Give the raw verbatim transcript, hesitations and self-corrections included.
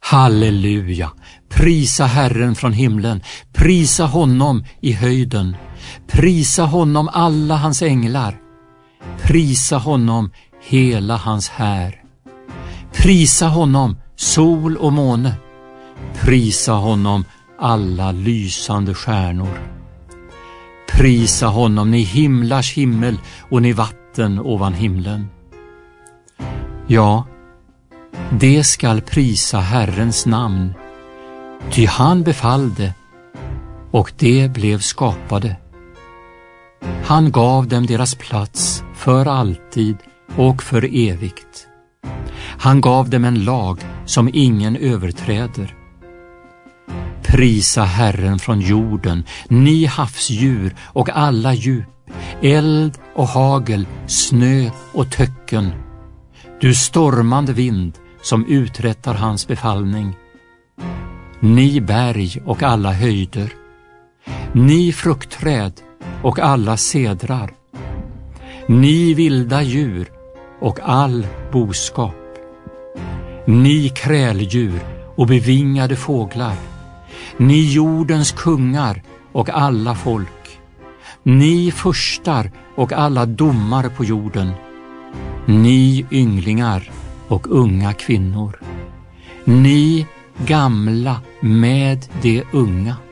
Halleluja! Prisa Herren från himlen, prisa honom i höjden, prisa honom alla hans änglar, prisa honom hela hans här. Prisa honom sol och måne, prisa honom alla lysande stjärnor. Prisa honom ni himlars himmel och ni vatten ovan himlen. Ja, det skall prisa Herrens namn, ty han befallde och det blev skapade. Han gav dem deras plats för alltid och för evigt. Han gav dem en lag som ingen överträder. Prisa Herren från jorden, ni havsdjur och alla djup, eld och hagel, snö och töcken. Du stormande vind som uträttar hans befallning. Ni berg och alla höjder, ni fruktträd och alla cedrar, ni vilda djur och all boskap, ni kräldjur och bevingade fåglar, ni jordens kungar och alla folk, ni furstar och alla domare på jorden, ni ynglingar och unga kvinnor, ni gamla med de unga.